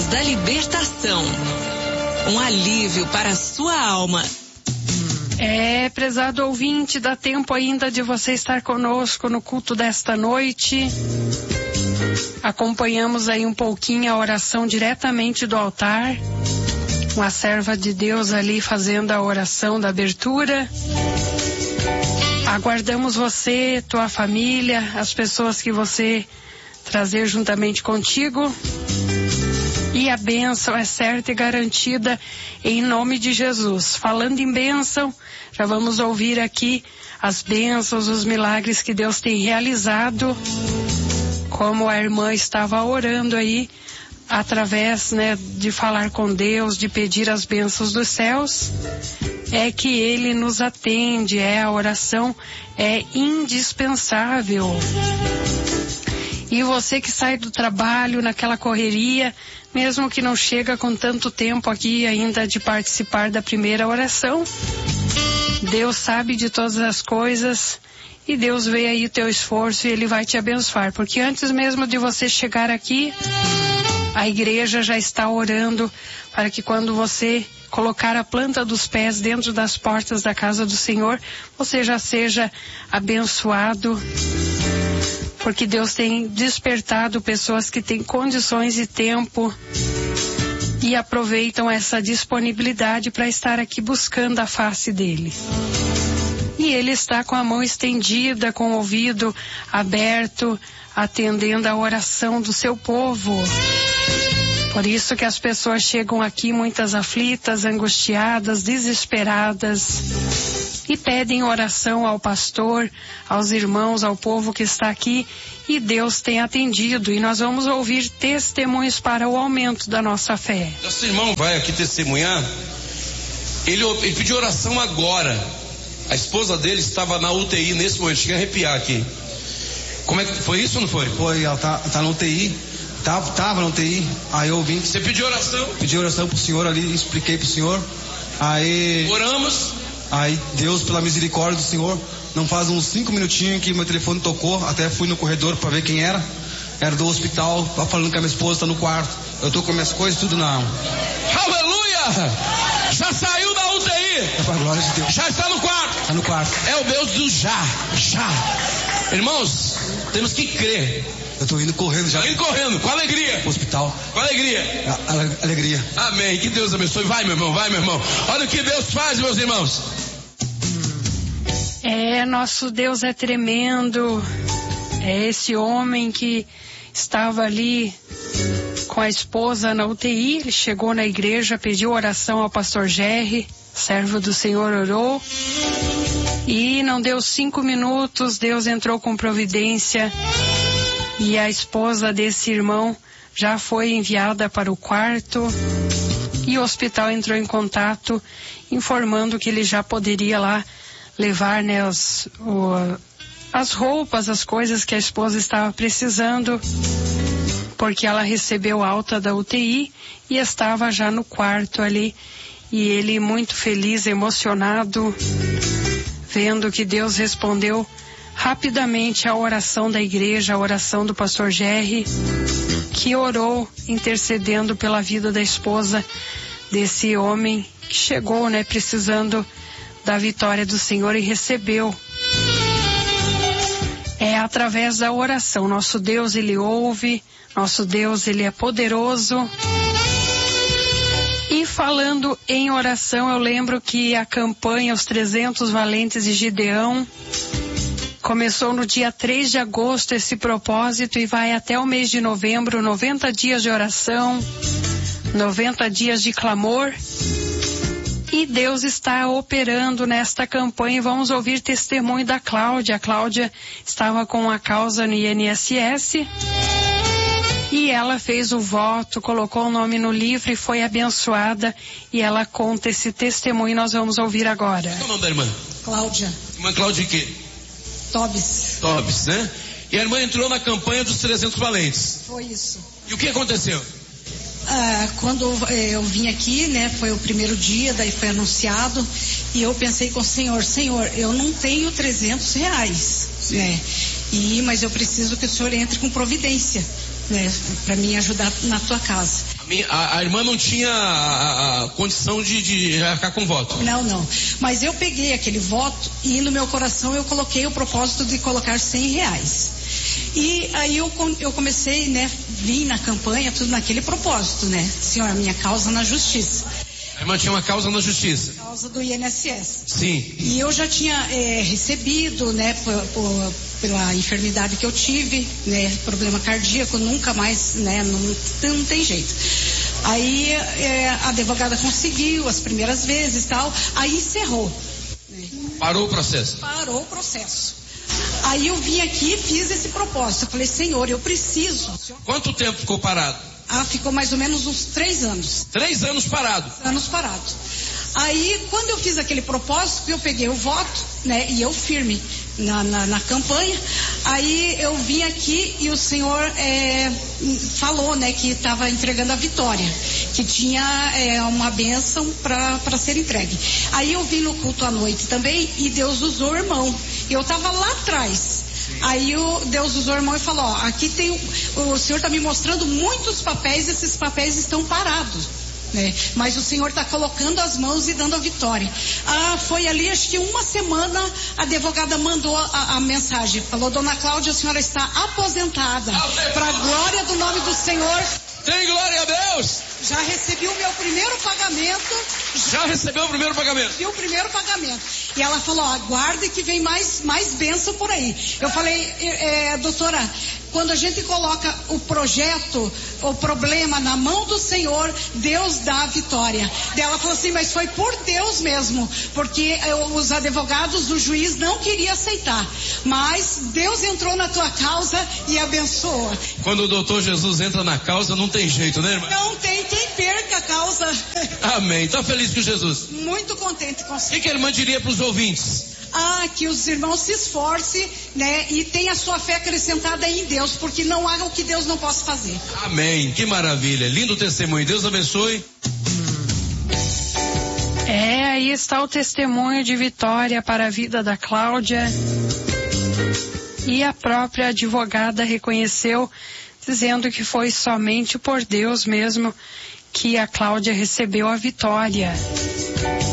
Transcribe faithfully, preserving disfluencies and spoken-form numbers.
da Libertação. Um alívio para a sua alma. É, prezado ouvinte, dá tempo ainda de você estar conosco no culto desta noite. Acompanhamos aí um pouquinho a oração diretamente do altar. Uma serva de Deus ali fazendo a oração da abertura. Aguardamos você, tua família, as pessoas que você trazer juntamente contigo. E a bênção é certa e garantida em nome de Jesus. Falando em bênção, já vamos ouvir aqui as bênçãos, os milagres que Deus tem realizado. Como a irmã estava orando aí, através, né, de falar com Deus, de pedir as bênçãos dos céus, é que Ele nos atende, é a oração é indispensável. E você que sai do trabalho naquela correria, mesmo que não chega com tanto tempo aqui ainda de participar da primeira oração, Deus sabe de todas as coisas e Deus vê aí o teu esforço e Ele vai te abençoar, porque antes mesmo de você chegar aqui, a igreja já está orando para que quando você colocar a planta dos pés dentro das portas da casa do Senhor, você já seja abençoado, porque Deus tem despertado pessoas que têm condições e tempo e aproveitam essa disponibilidade para estar aqui buscando a face dele. E ele está com a mão estendida, com o ouvido aberto, atendendo a oração do seu povo. Por isso que as pessoas chegam aqui muitas aflitas, angustiadas, desesperadas e pedem oração ao pastor, aos irmãos, ao povo que está aqui, e Deus tem atendido. E nós vamos ouvir testemunhos para o aumento da nossa fé. Nosso irmão vai aqui testemunhar. Ele, ele pediu oração agora. A esposa dele estava na U T I nesse momento. Chega a arrepiar aqui. Como é que foi isso ou não foi? Foi, ela tá, tá na U T I. Tava, tava na U T I. Aí eu vim. Você pediu oração? Pedi oração pro senhor ali, expliquei pro senhor. Aí. Oramos. Aí Deus, pela misericórdia do Senhor, não faz uns cinco minutinhos que meu telefone tocou, até fui no corredor para ver quem era. Era do hospital, tá falando que a minha esposa está no quarto. Eu tô com minhas coisas tudo na mão. Aleluia! Já saiu da U T I. É pra glória de Deus. Já está no quarto. Está no quarto. É o Deus do já, já. Irmãos, temos que crer. Eu tô indo correndo já. Tô indo correndo, com alegria. Pro hospital. Com alegria. A, a, alegria. Amém. Que Deus abençoe. Vai, meu irmão, vai, meu irmão. Olha o que Deus faz, meus irmãos. É, nosso Deus é tremendo. É esse homem que estava ali com a esposa na U T I, ele chegou na igreja, pediu oração ao pastor Jerry, servo do Senhor, orou, e não deu cinco minutos, Deus entrou com providência, e a esposa desse irmão já foi enviada para o quarto, e o hospital entrou em contato, informando que ele já poderia lá levar, né, os, o, as roupas, as coisas que a esposa estava precisando, porque ela recebeu alta da U T I e estava já no quarto ali, e ele muito feliz, emocionado, vendo que Deus respondeu rapidamente a oração da igreja, a oração do pastor Jerry, que orou intercedendo pela vida da esposa desse homem que chegou, né, precisando da vitória do Senhor e recebeu. É através da oração. Nosso Deus, Ele ouve, nosso Deus, Ele é poderoso. E falando em oração, eu lembro que a campanha Os trezentos Valentes de Gideão começou no dia três de agosto esse propósito e vai até o mês de novembro, noventa dias de oração, noventa dias de clamor. E Deus está operando nesta campanha. Vamos ouvir testemunho da Cláudia. A Cláudia estava com a causa no I N S S e ela fez o voto, colocou o nome no livro e foi abençoada. E ela conta esse testemunho e nós vamos ouvir agora. Qual é o nome da irmã? Cláudia. Irmã Cláudia de quê? Tobes. Tobes, né? E a irmã entrou na campanha dos trezentos valentes. Foi isso. E o que aconteceu? Ah, quando eu vim aqui, né, foi o primeiro dia, daí foi anunciado, e eu pensei com o Senhor, Senhor, eu não tenho trezentos reais, né, e, mas eu preciso que o Senhor entre com providência, né, para mim ajudar na tua casa. A, minha, a, a irmã não tinha a, a condição de, de arcar com voto? Não, não. Mas eu peguei aquele voto e no meu coração eu coloquei o propósito de colocar cem reais. E aí eu, eu comecei, né, vim na campanha, tudo naquele propósito, né? Senhor, a minha causa na justiça. A irmã tinha uma causa na justiça? Causa do I N S S. Sim. E eu já tinha é, recebido, né, por, por, pela enfermidade que eu tive, né, problema cardíaco, nunca mais, né, não, não tem jeito. Aí é, a advogada conseguiu as primeiras vezes e tal, aí encerrou. Né? Parou o processo? Parou o processo. Aí eu vim aqui e fiz esse propósito. Eu falei, Senhor, eu preciso. Quanto tempo ficou parado? Ah, ficou mais ou menos uns três anos. Três anos parado? Anos parado. Aí, quando eu fiz aquele propósito, eu peguei o voto, né, e eu firme na, na, na campanha, aí eu vim aqui e o Senhor é, falou, né, que estava entregando a vitória, que tinha é, uma bênção para ser entregue. Aí eu vim no culto à noite também e Deus usou o irmão. Eu estava lá atrás. Aí o Deus usou o irmão e falou, ó, aqui tem, o, o Senhor está me mostrando muitos papéis, esses papéis estão parados. Né? Mas o Senhor está colocando as mãos e dando a vitória. Ah, foi ali, acho que uma semana, a advogada mandou a, a mensagem. Falou, dona Cláudia, a senhora está aposentada. Para a glória do nome do Senhor. Tem glória a Deus! Já recebi o meu primeiro pagamento. Já recebeu o primeiro pagamento? Recebi o primeiro pagamento. E ela falou, ó, aguarde que vem mais, mais bênção por aí. Eu falei, é, doutora, quando a gente coloca o projeto, o problema na mão do Senhor, Deus dá a vitória. Daí ela falou assim, mas foi por Deus mesmo, porque eu, os advogados, o juiz não queria aceitar. Mas Deus entrou na tua causa e abençoa. Quando o doutor Jesus entra na causa, não tem jeito, né, irmã? Não tem quem perca a causa. Amém. Tá feliz com Jesus? Muito contente com O você. que, que a irmã diria para os ouvintes? Ah, que os irmãos se esforcem, né, e tenham a sua fé acrescentada em Deus, porque não há o que Deus não possa fazer. Amém, que maravilha, lindo testemunho, Deus abençoe. É, aí está o testemunho de vitória para a vida da Cláudia. E a própria advogada reconheceu, dizendo que foi somente por Deus mesmo que a Cláudia recebeu a vitória.